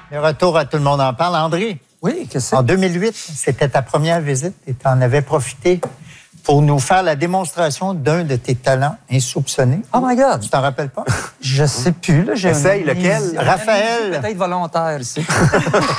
Le retour à Tout le monde en parle. André, Oui, qu'est-ce que c'est? en 2008, c'était ta première visite et tu en avais profité pour nous faire la démonstration d'un de tes talents insoupçonnés. Oh my God! Tu t'en rappelles pas? Je sais plus. Là, Essaye lequel? Raphaël. Peut-être volontaire ici.